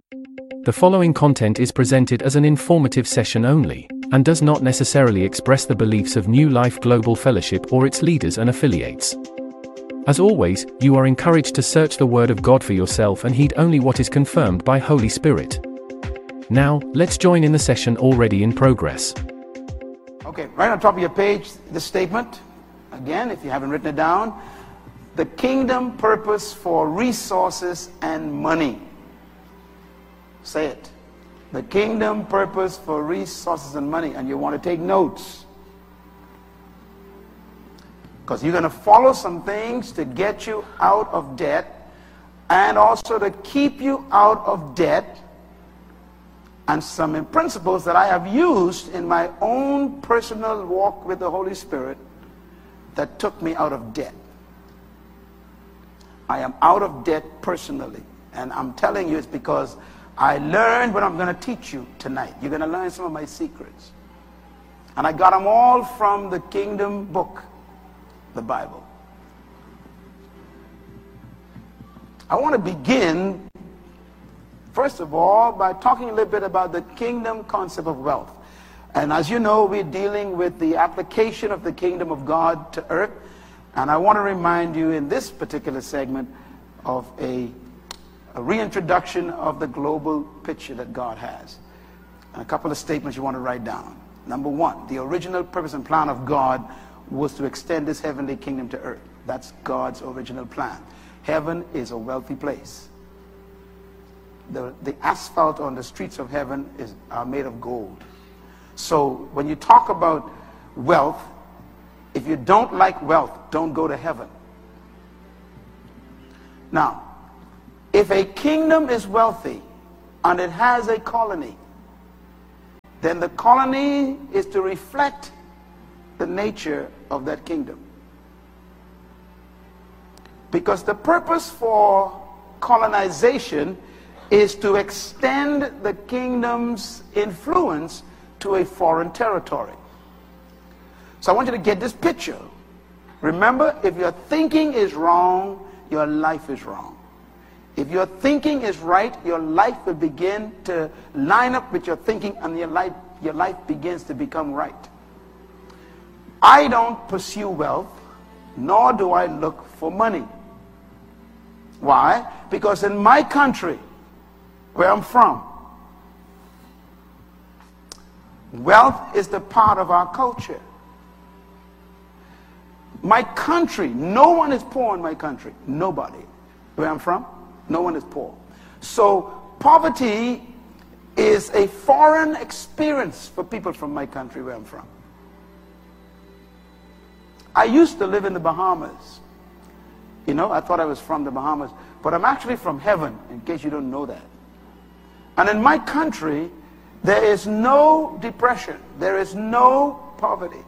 The following content is presented as an informative session only, and does not necessarily express the beliefs of New Life Global Fellowship or its leaders and affiliates. As always, you are encouraged to search the Word of God for yourself and heed only what is confirmed by Holy Spirit. Now, let's join in the session already in progress. Okay, right on top of your page, the statement. Again, if you haven't written it down, the kingdom purpose for resources and money. Say it. The kingdom purpose for resources and money. And you want to take notes, because you're going to follow some things to get you out of debt, and also to keep you out of debt, and some principles that I have used in my own personal walk with the Holy Spirit that took me out of debt. I am out of debt personally, and I'm telling you it's because I learned what I'm going to teach you tonight. You're going to learn some of my secrets. And I got them all from the kingdom book, the Bible. I want to begin, first of all, by talking a little bit about the kingdom concept of wealth. And as you know, we're dealing with the application of the kingdom of God to earth. And I want to remind you in this particular segment of a reintroduction of the global picture that God has. And a couple of statements you want to write down. Number one, the original purpose and plan of God was to extend this heavenly kingdom to earth. That's God's original plan. Heaven is a wealthy place. The asphalt on the streets of heaven are made of gold. So when you talk about wealth, if you don't like wealth, don't go to heaven. Now, if a kingdom is wealthy and it has a colony, then the colony is to reflect the nature of that kingdom. Because the purpose for colonization is to extend the kingdom's influence to a foreign territory. So I want you to get this picture. Remember, if your thinking is wrong, your life is wrong. If your thinking is right, your life will begin to line up with your thinking, and your life begins to become right. I don't pursue wealth, nor do I look for money. Why? Because in my country, where I'm from, wealth is the part of our culture. My country, no one is poor in my country. Nobody. Where I'm from, no one is poor. So poverty is a foreign experience for people from my country where I'm from. I used to live in the Bahamas. You know, I thought I was from the Bahamas, but I'm actually from heaven, in case you don't know that. And in my country, there is no depression. There is no poverty.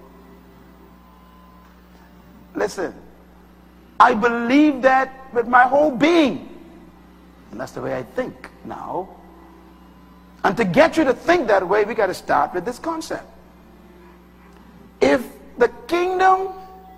Listen, I believe that with my whole being. And that's the way I think now. And to get you to think that way, we got to start with this concept. If the kingdom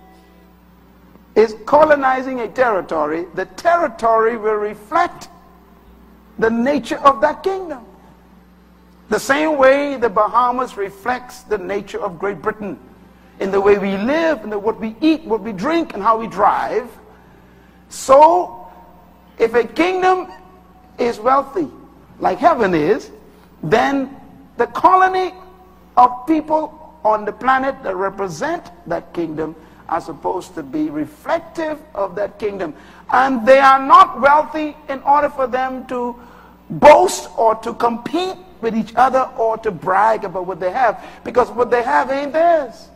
is colonizing a territory, the territory will reflect the nature of that kingdom. The same way the Bahamas reflects the nature of Great Britain, in the way we live, in what we eat, what we drink, and how we drive. So, if a kingdom is wealthy, like heaven is, then the colony of people on the planet that represent that kingdom are supposed to be reflective of that kingdom. And they are not wealthy in order for them to boast or to compete with each other or to brag about what they have, because what they have ain't theirs.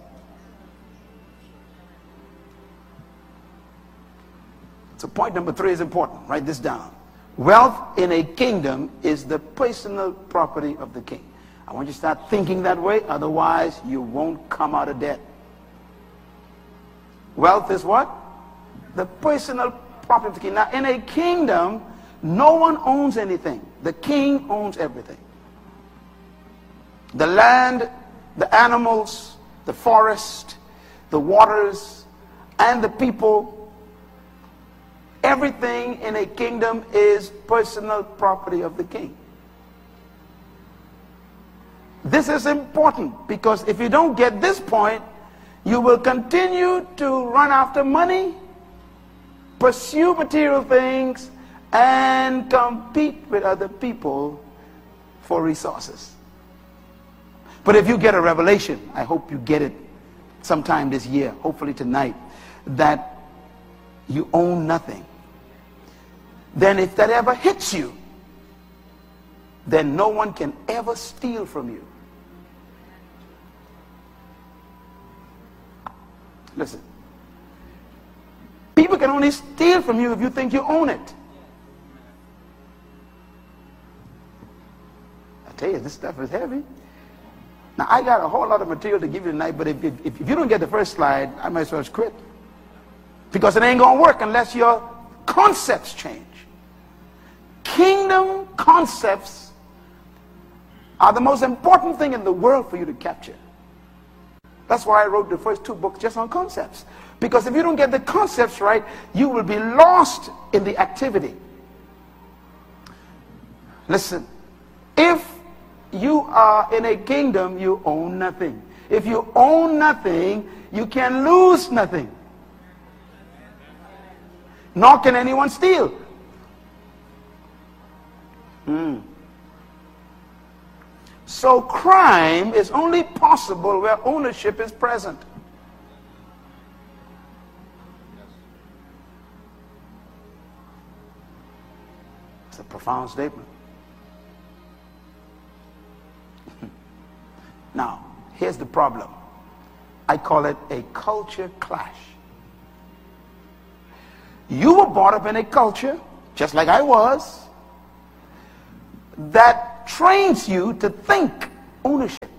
So point number 3 is important. Write this down. Wealth in a kingdom is the personal property of the king. I want you to start thinking that way, otherwise you won't come out of debt. Wealth is what? The personal property of the king. Now, in a kingdom, no one owns anything. The king owns everything. The land, the animals, the forest, the waters, and the people. Everything in a kingdom is personal property of the king. This is important, because if you don't get this point, you will continue to run after money, pursue material things, and compete with other people for resources. But if you get a revelation, I hope you get it sometime this year, hopefully tonight, that you own nothing, then if that ever hits you, then no one can ever steal from you. Listen, people can only steal from you if you think you own it. I tell you, this stuff is heavy. Now, I got a whole lot of material to give you tonight, but if you don't get the first slide, I might as well quit. Because it ain't going to work unless your concepts change. Kingdom concepts are the most important thing in the world for you to capture. That's why I wrote the first 2 books just on concepts. Because if you don't get the concepts right, you will be lost in the activity. Listen, if you are in a kingdom, you own nothing. If you own nothing, you can lose nothing. Nor can anyone steal. So crime is only possible where ownership is present. It's a profound statement. Now, here's the problem. I call it a culture clash. You were brought up in a culture, just like I was, that trains you to think ownership.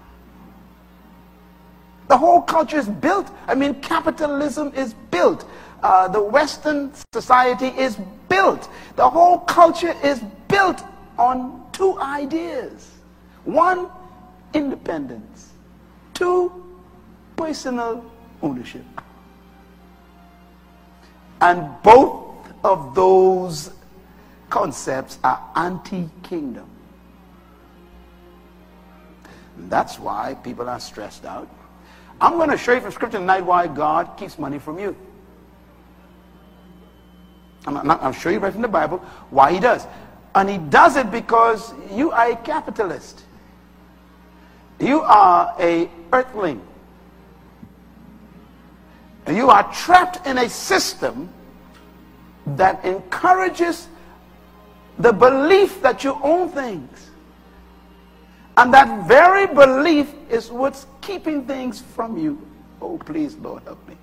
The whole culture is built, capitalism is built. The Western society is built. The whole culture is built on 2 ideas. 1, independence. 2, personal ownership. And both of those concepts are anti-kingdom. That's why people are stressed out. I'm going to show you from scripture tonight why God keeps money from you. I'll show you right from the Bible why he does. And he does it because you are a capitalist. You are a earthling. And you are trapped in a system that encourages the belief that you own things. And that very belief is what's keeping things from you. Oh, please, Lord, help me.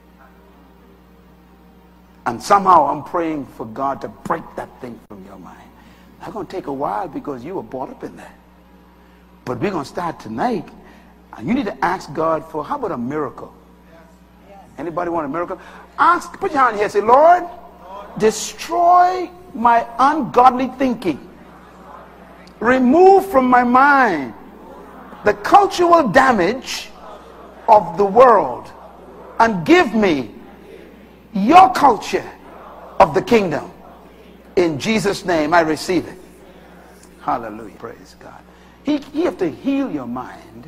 And somehow I'm praying for God to break that thing from your mind. That's going to take a while because you were brought up in that. But we're going to start tonight. And you need to ask God for, how about a miracle? Anybody want a miracle? Put your hand here and say, Lord, destroy my ungodly thinking. Remove from my mind the cultural damage of the world and give me your culture of the kingdom. In Jesus' name I receive it. Hallelujah. Praise God. He have to heal your mind.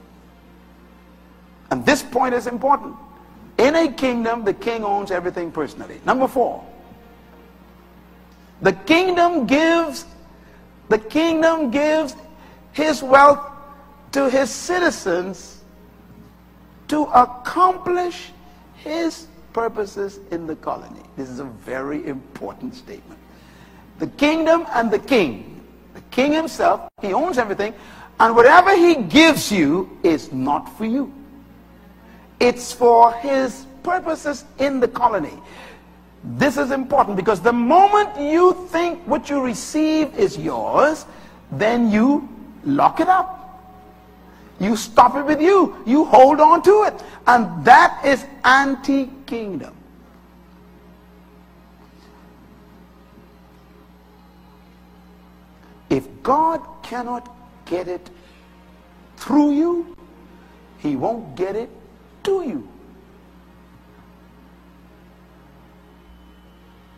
And this point is important. In a kingdom, the king owns everything personally. Number 4. The kingdom gives his wealth to his citizens to accomplish his purposes in the colony. This is a very important statement. The kingdom and the king. The king himself, he owns everything, and whatever he gives you is not for you. It's for his purposes in the colony. This is important because the moment you think what you receive is yours, then you lock it up. You stop it with you. You hold on to it. And that is anti-kingdom. If God cannot get it through you, he won't get it to you.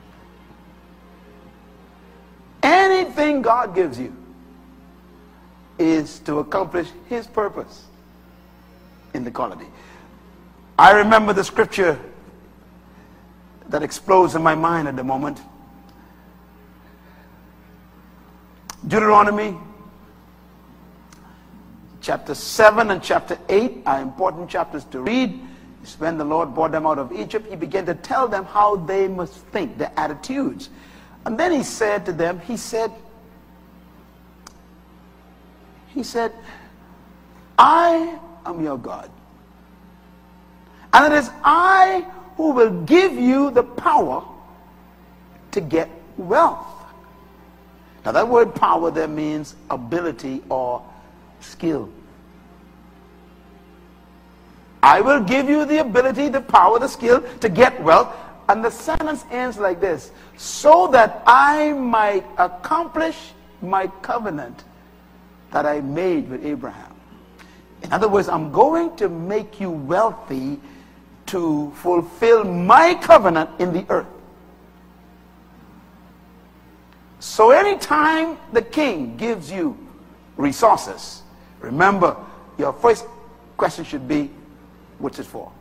Anything God gives you, is to accomplish his purpose in the colony. I remember the scripture that explodes in my mind at the moment. Deuteronomy chapter 7 and chapter 8 are important chapters to read. When the Lord brought them out of Egypt, he began to tell them how they must think, their attitudes. And then he said to them, he said, I am your God. And it is I who will give you the power to get wealth. Now that word power there means ability or skill. I will give you the ability, the power, the skill to get wealth. And the sentence ends like this: so that I might accomplish my covenant that I made with Abraham. In other words, I'm going to make you wealthy to fulfill my covenant in the earth. So anytime the king gives you resources, remember, your first question should be, what's it for?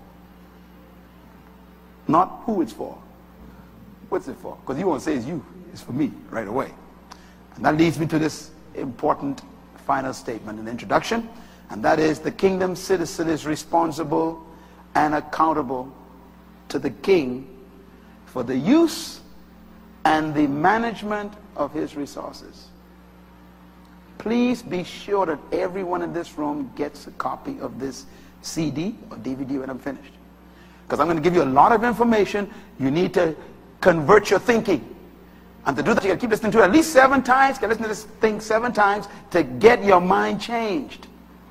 Not who it's for. What's it for? Because you won't say it's you. It's for me right away. And that leads me to this important final statement in the introduction. And that is, the kingdom citizen is responsible and accountable to the king for the use and the management of his resources. Please be sure that everyone in this room gets a copy of this CD or DVD when I'm finished. Because I'm going to give you a lot of information. You need to convert your thinking. And to do that, you got to keep listening to it at least 7 times. You got to listen to this thing 7 times to get your mind changed.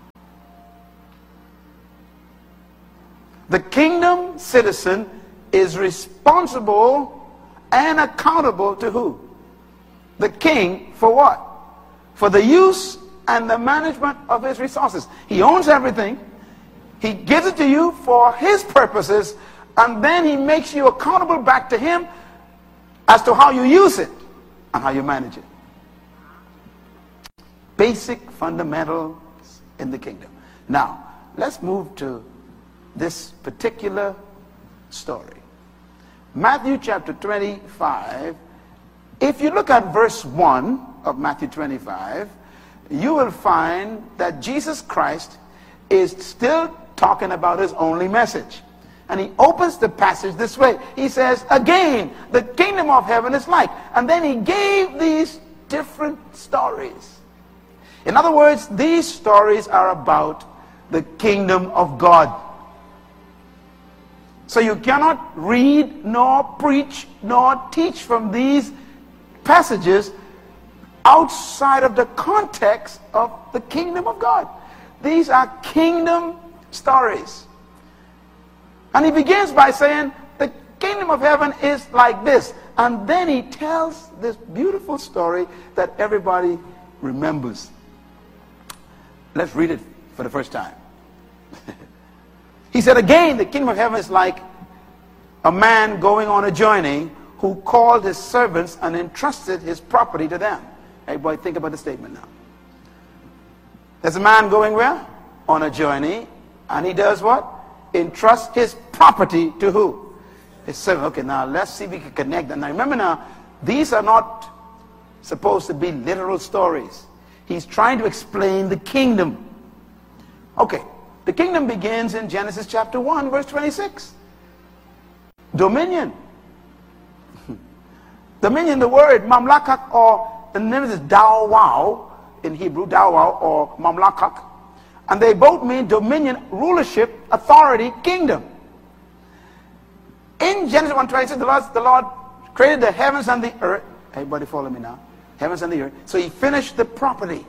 The kingdom citizen is responsible and accountable to who? The king. For what? For the use and the management of his resources. He owns everything. He gives it to you for his purposes, and then he makes you accountable back to him as to how you use it and how you manage it. Basic fundamentals in the kingdom. Now, let's move to this particular story. Matthew chapter 25. If you look at verse 1 of Matthew 25, you will find that Jesus Christ is still talking about his only message. And he opens the passage this way. He says, again, the kingdom of heaven is like. And then he gave these different stories. In other words, these stories are about the kingdom of God. So you cannot read, nor preach, nor teach from these passages outside of the context of the kingdom of God. These are kingdom stories. And he begins by saying, the kingdom of heaven is like this. And then he tells this beautiful story that everybody remembers. Let's read it for the first time. He said, again, the kingdom of heaven is like a man going on a journey who called his servants and entrusted his property to them. Everybody think about the statement now. There's a man going where? On a journey. And he does what? Entrust his property to who? His servant. Okay, now let's see if we can connect them. Now remember now, these are not supposed to be literal stories. He's trying to explain the kingdom. Okay, the kingdom begins in Genesis chapter 1, verse 26. Dominion. Dominion, the word mamlakak, or the name is dawau in Hebrew, dawau or mamlakak. And they both mean dominion, rulership, authority, kingdom. In Genesis 1:26, the Lord created the heavens and the earth. Everybody follow me now. Heavens and the earth. So he finished the property.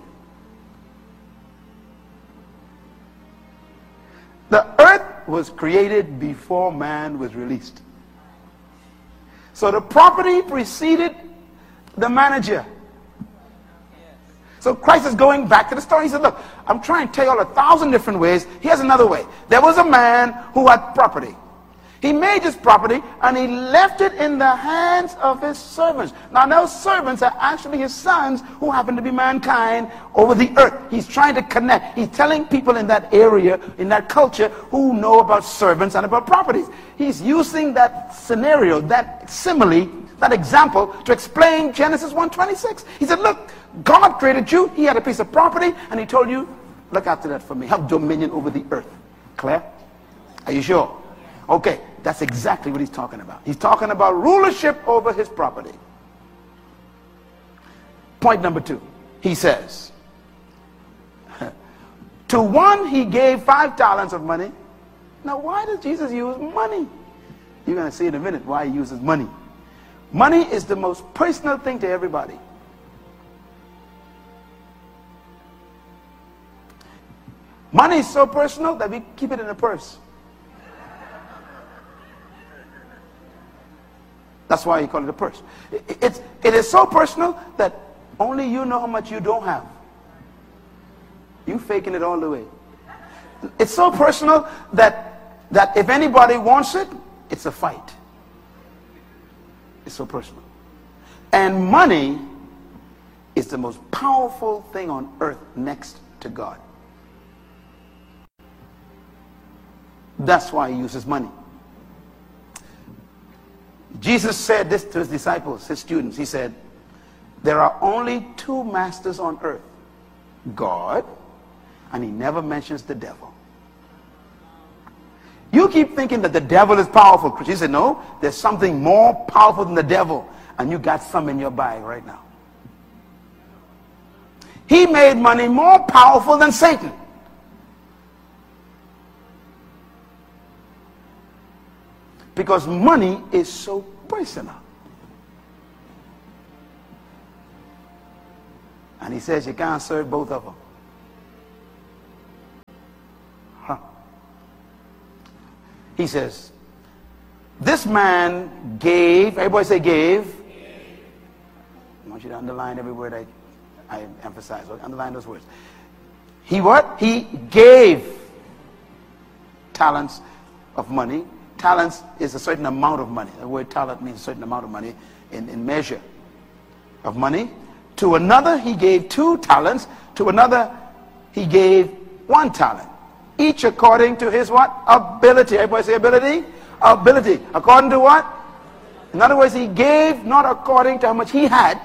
The earth was created before man was released. So the property preceded the manager. So Christ is going back to the story. He said, look, I'm trying to tell you all 1,000 different ways. Here's another way. There was a man who had property. He made his property and he left it in the hands of his servants. Now those servants are actually his sons who happen to be mankind over the earth. He's trying to connect. He's telling people in that area, in that culture, who know about servants and about properties. He's using that scenario, that simile, that example to explain Genesis 1:26. He said, look, God created you. He had a piece of property and he told you, look after that for me. Have dominion over the earth. Clear? Are you sure? Okay, that's exactly what he's talking about. He's talking about rulership over his property. Point number 2. He says, to one he gave 5 talents of money. Now why does Jesus use money? You're going to see in a minute why he uses money. Money is the most personal thing to everybody. Money is so personal that we keep it in a purse. That's why you call it a purse. It is so personal that only you know how much you don't have. You faking it all the way. It's so personal that if anybody wants it, it's a fight. It's so personal. And money is the most powerful thing on earth next to God. That's why he uses money. Jesus said this to his disciples, his students. He said, there are only 2 masters on earth, God, and he never mentions the devil. You keep thinking that the devil is powerful. He said, no, there's something more powerful than the devil, and you got some in your bag right now. He made money more powerful than Satan. Because money is so personal. And he says you can't serve both of them. Huh. He says, this man gave, everybody say gave. I want you to underline every word I emphasize. Underline those words. He what? He gave talents of money. Talents is a certain amount of money. The word talent means a certain amount of money in measure of money. To another he gave 2 talents. To another he gave 1 talent. Each according to his what? Ability. Everybody say ability? Ability. According to what? In other words, he gave not according to how much he had.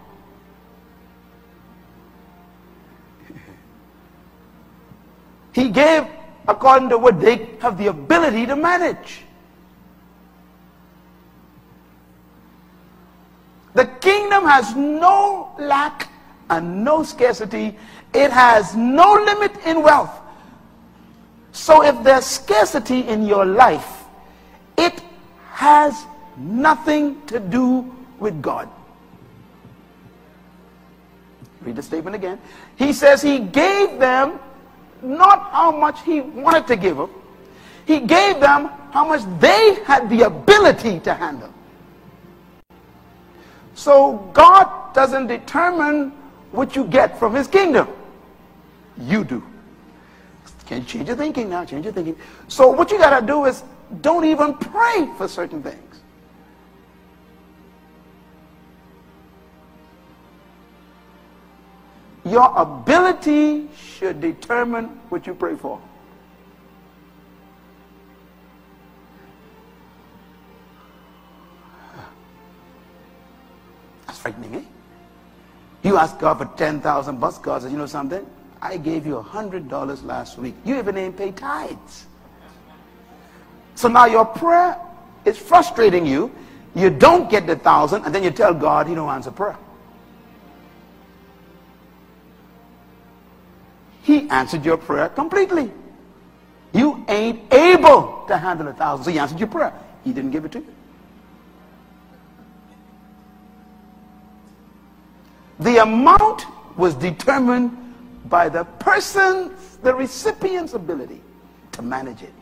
He gave according to what they have the ability to manage. The kingdom has no lack and no scarcity. It has no limit in wealth. So if there's scarcity in your life, it has nothing to do with God. Read the statement again. He says he gave them not how much he wanted to give them. He gave them how much they had the ability to handle. So God doesn't determine what you get from his kingdom. You do. Can you change your thinking now? Change your thinking. So what you got to do is don't even pray for certain things. Your ability should determine what you pray for. That's frightening, eh? You ask God for 10,000 bucks. God says, you know something? I gave you $100 last week. You even ain't pay tithes. So now your prayer is frustrating you. You don't get the 1,000, and then you tell God he don't answer prayer. He answered your prayer completely. You ain't able to handle 1,000, so he answered your prayer. He didn't give it to you. The amount was determined by the person's, the recipient's ability to manage it.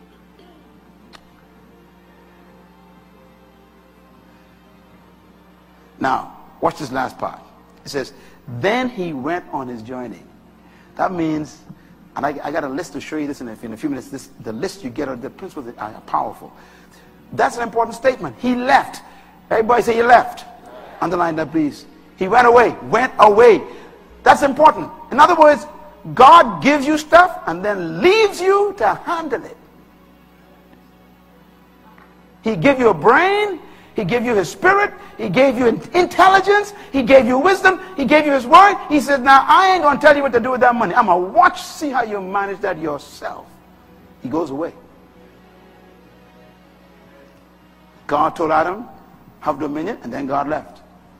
Now, watch this last part. It says, then he went on his journey. That means And I got a list to show you this in a few minutes. The list you get, or the principles are powerful. That's an important statement. He left. Everybody say he left. Underline that, please. He went away. Went away. That's important. In other words, God gives you stuff and then leaves you to handle it. He gave you a brain. He gave you his spirit. He gave you intelligence. He gave you wisdom. He gave you his word. He said, now I ain't going to tell you what to do with that money. I'm going to watch, see how you manage that yourself. He goes away. God told Adam, have dominion, and then God left.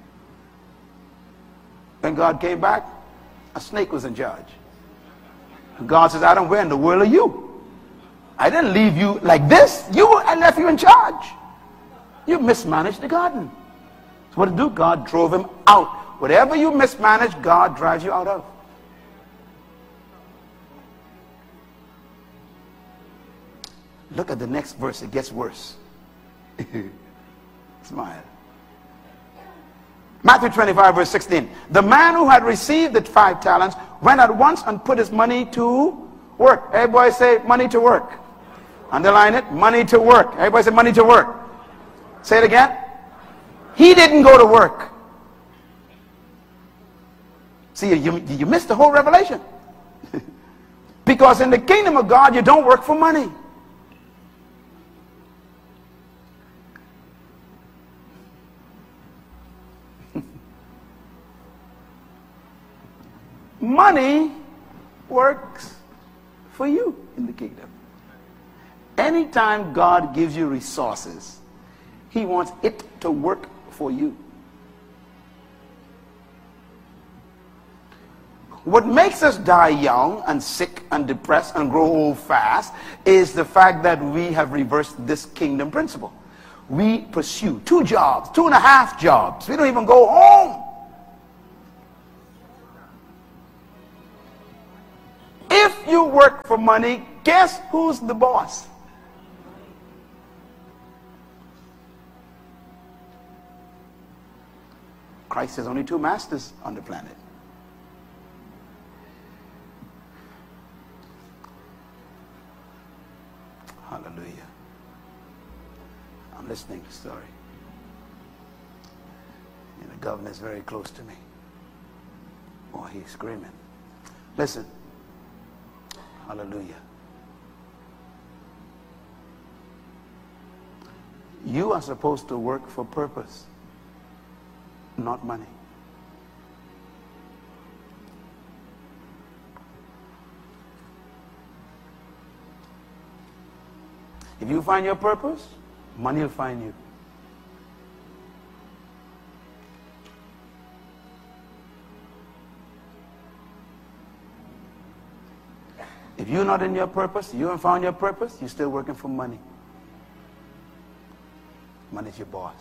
When God came back, a snake was in charge. And God says, Adam, where in the world are you? I didn't leave you like this. I left you in charge. You mismanaged the garden. So what did do? God drove him out. Whatever you mismanage, God drives you out of. Look at the next verse. It gets worse. Smile. Matthew 25 verse 16. The man who had received the 5 talents went at once and put his money to work. Everybody say money to work. Underline it. Money to work. Everybody say money to work. Say it again. He didn't go to work. See, you missed the whole revelation. Because in the kingdom of God, you don't work for money. Money works for you in the kingdom. Anytime God gives you resources, he wants it to work for you. What makes us die young and sick and depressed and grow old fast is the fact that we have reversed this kingdom principle. We pursue 2 jobs, 2.5 jobs. We don't even go home. If you work for money, guess who's the boss? Christ has only 2 masters on the planet. Hallelujah. I'm listening to the story. And the governor is very close to me. Oh, he's screaming. Listen. Hallelujah. You are supposed to work for purpose, not money. If you find your purpose, money will find you. If you're not in your purpose, you haven't found your purpose, you're still working for money. Money's your boss.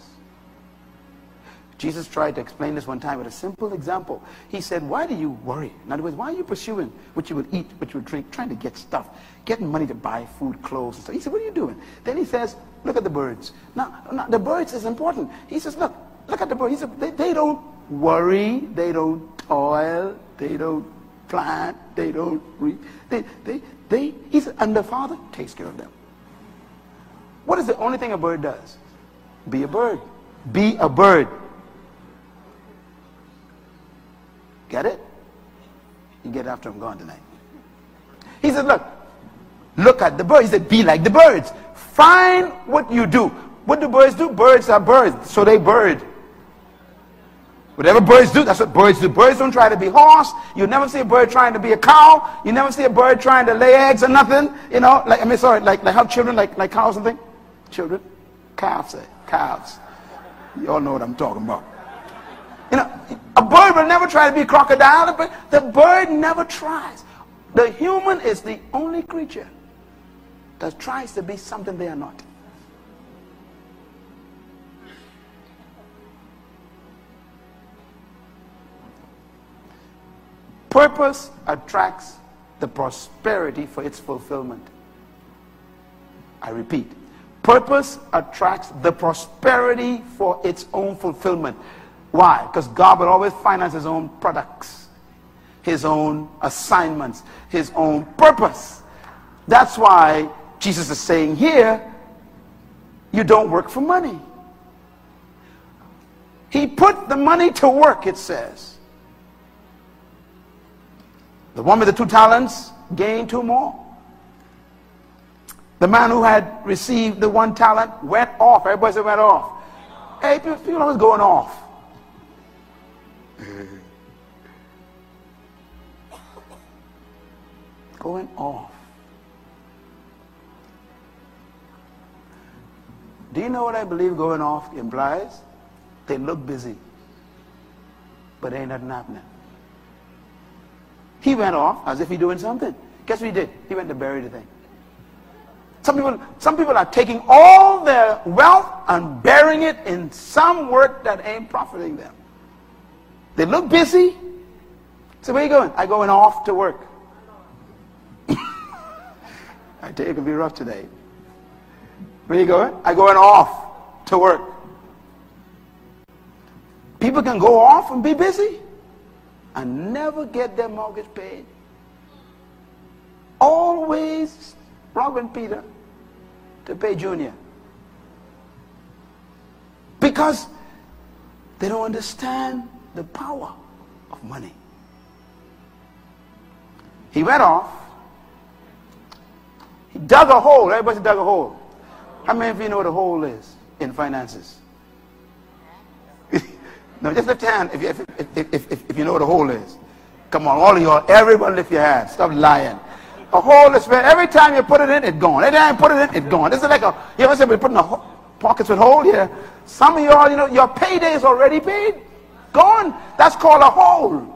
Jesus tried to explain this one time with a simple example. He said, why do you worry? In other words, why are you pursuing what you will eat, what you will drink, trying to get stuff, getting money to buy food, clothes, and stuff? He said, what are you doing? Then he says, look at the birds. Now the birds is important. He says, look at the birds. He said, they don't worry, they don't toil, they don't plant, they don't read. He said, and the Father takes care of them. What is the only thing a bird does? Be a bird. Be a bird. Get it? You get after I'm gone tonight. He said, look at the birds. He said, be like the birds. Find what you do. What do birds do? Birds are birds, so they bird. Whatever birds do, that's what birds do. Birds don't try to be horse. You never see a bird trying to be a cow. You never see a bird trying to lay eggs or nothing. You know, like have children like cows and things. Children, calves. You all know what I'm talking about. You know, a bird will never try to be a crocodile, but the bird never tries. The human is the only creature that tries to be something they are not. Purpose attracts the prosperity for its fulfillment. I repeat, purpose attracts the prosperity for its own fulfillment. Why? Because God will always finance his own products. his own assignments, his own purpose. That's why Jesus is saying here, you don't work for money. He put the money to work, it says. The one with the 2 talents gained 2 more. The man who had received the 1 talent went off. Everybody said went off. Hey, people always going off. Going off. Do you know what I believe going off implies? They look busy, but ain't nothing happening. He went off as if he's doing something. Guess what he did? He went to bury the thing. Some people are taking all their wealth and burying it in some work that ain't profiting them. They look busy. So where you going? I going off to work. I tell you, it could be rough today. Where you going? I going off to work. People can go off and be busy and never get their mortgage paid. Always robbing Peter to pay Junior. Because they don't understand the power of money. He went off. He dug a hole. Everybody dug a hole. How many of you know what a hole is in finances? No, just lift your hand if you know what a hole is. Come on, all of y'all, everyone lift your hand. Stop lying. A hole is where every time you put it in, it's gone. Every time you put it in, it's gone. This is like a, you ever say we're putting pockets with hole here? Some of y'all, you know, your payday is already paid. Gone. That's called a hole.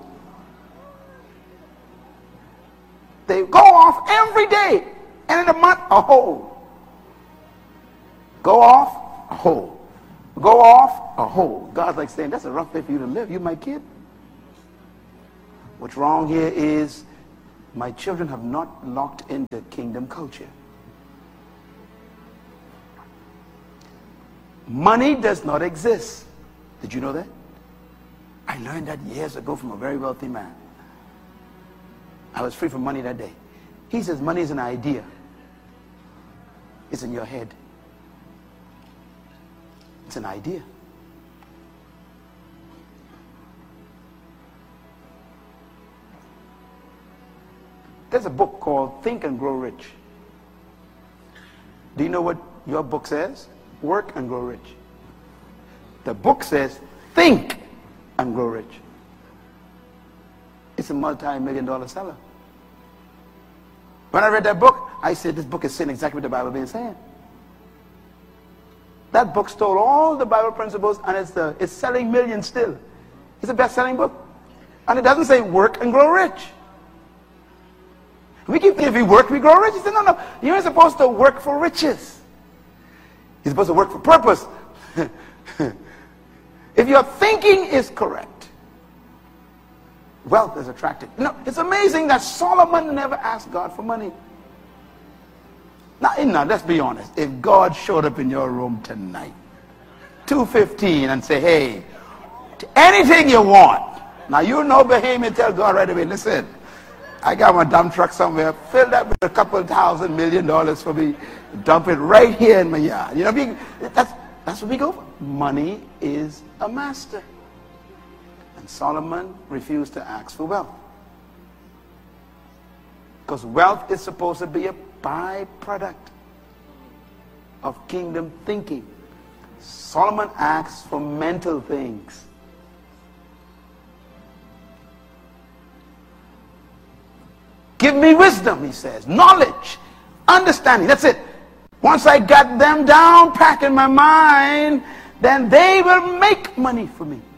They go off every day. And in a month, a hole. Go off, a hole. Go off, a hole. God's like saying, that's a rough way for you to live. You my kid. What's wrong here is my children have not locked into kingdom culture. Money does not exist. Did you know that? I learned that years ago from a very wealthy man. I was free from money that day. He says money is an idea. It's in your head. It's an idea. There's a book called Think and Grow Rich. Do you know what your book says? Work and grow rich. The book says think and grow rich. It's a multi-million-dollar seller. When I read that book, I said this book is saying exactly what the Bible is saying. That book stole all the Bible principles and it's selling millions still. It's a best-selling book. And it doesn't say work and grow rich. We keep thinking if we work, we grow rich. He said, no, you're supposed to work for riches. You're supposed to work for purpose. If your thinking is correct, wealth is attractive. You know, it's amazing that Solomon never asked God for money. Now, let's be honest. If God showed up in your room tonight, 2:15, and say, hey, anything you want. Now, you know Bahamian, tell God right away, listen, I got my dump truck somewhere, fill that with a couple $1,000 million for me, dump it right here in my yard. You know, that's what we go for. Money is a master. And Solomon refused to ask for wealth. Because wealth is supposed to be a byproduct of kingdom thinking. Solomon asked for mental things. Give me wisdom, he says, knowledge, understanding. That's it. Once I got them down, packed in my mind, then they will make money for me.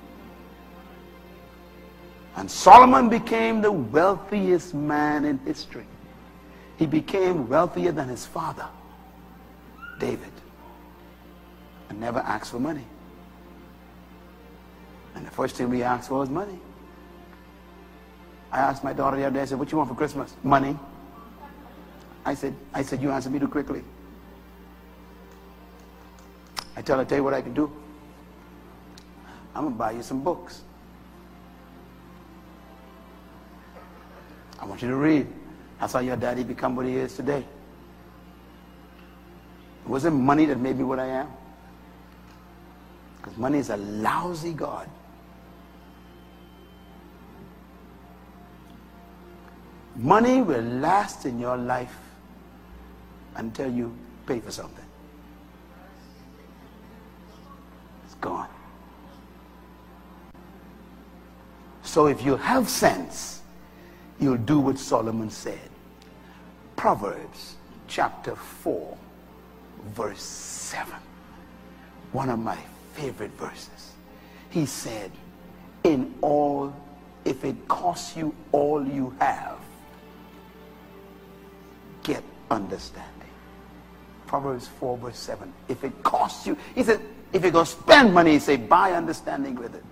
And Solomon became the wealthiest man in history. He became wealthier than his father, David, and never asked for money. And the first thing we asked for was money. I asked my daughter the other day, I said, what you want for Christmas? Money. I said, you answer me too quickly. I tell you what I can do. I'm going to buy you some books. want you to read. That's how your daddy become what he is today. It wasn't money that made me what I am. Because money is a lousy god. Money will last in your life until you pay for something. It's gone. So if you have sense, you'll do what Solomon said. Proverbs chapter 4, verse 7. One of my favorite verses. He said, in all, if it costs you all you have, get understanding. Proverbs 4, verse 7. If it costs you, he said, if you're going to spend money, he said, buy understanding with it.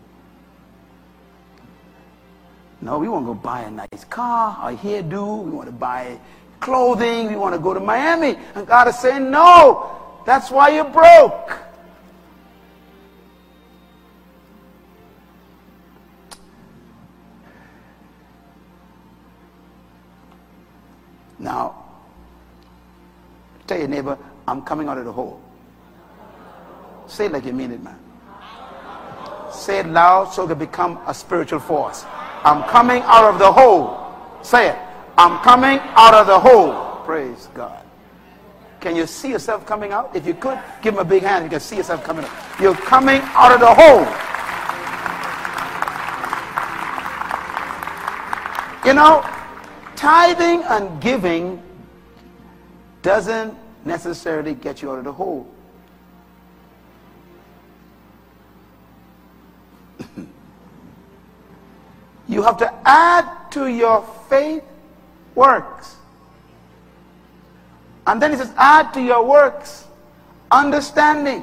No, we want to go buy a nice car, a hairdo, we want to buy clothing, we want to go to Miami. And God is saying, no, that's why you're broke. Now, tell your neighbor, I'm coming out of the hole. Say it like you mean it, man. Say it loud so it can become a spiritual force. I'm coming out of the hole. Say it. I'm coming out of the hole. Praise God. Can you see yourself coming out? If you could, give him a big hand. You can see yourself coming out. You're coming out of the hole. You know, tithing and giving doesn't necessarily get you out of the hole. You have to add to your faith works. And then he says, add to your works understanding.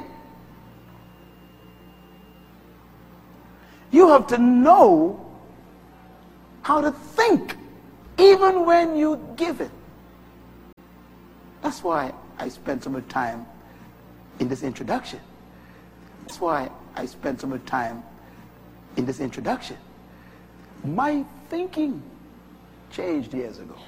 You have to know how to think even when you give it. That's why I spent so much time in this introduction. That's why I spent so much time in this introduction. My thinking changed years ago.